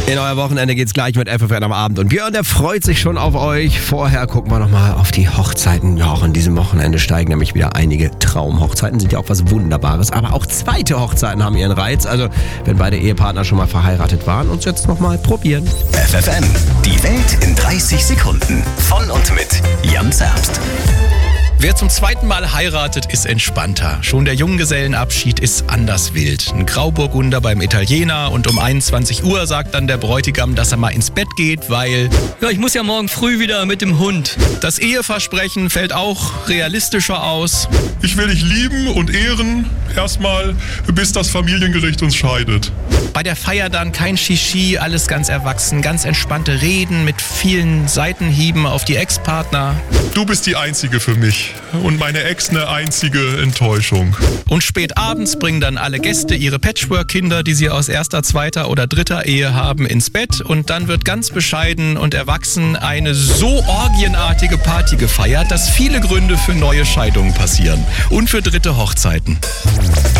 In euer Wochenende geht's gleich mit FFN am Abend. Und Björn, der freut sich schon auf euch. Vorher gucken wir nochmal auf die Hochzeiten. Ja, auch an diesem Wochenende steigen nämlich wieder einige Traumhochzeiten. Sind ja auch was Wunderbares. Aber auch zweite Hochzeiten haben ihren Reiz. Also, wenn beide Ehepartner schon mal verheiratet waren, uns jetzt nochmal probieren. FFN, die Welt in 30 Sekunden. Von und mit Jan Zerbst. Wer zum zweiten Mal heiratet, ist entspannter. Schon der Junggesellenabschied ist anders wild. Ein Grauburgunder beim Italiener und um 21 Uhr sagt dann der Bräutigam, dass er mal ins Bett geht, weil... Ja, ich muss ja morgen früh wieder mit dem Hund. Das Eheversprechen fällt auch realistischer aus. Ich will dich lieben und ehren, erstmal, bis das Familiengericht uns scheidet. Bei der Feier dann kein Shishi, alles ganz erwachsen, ganz entspannte Reden mit vielen Seitenhieben auf die Ex-Partner. Du bist die Einzige für mich und meine Ex eine einzige Enttäuschung. Und spät abends bringen dann alle Gäste ihre Patchwork-Kinder, die sie aus erster, zweiter oder dritter Ehe haben, ins Bett. Und dann wird ganz bescheiden und erwachsen eine so orgienartige Party gefeiert, dass viele Gründe für neue Scheidungen passieren. Und für dritte Hochzeiten.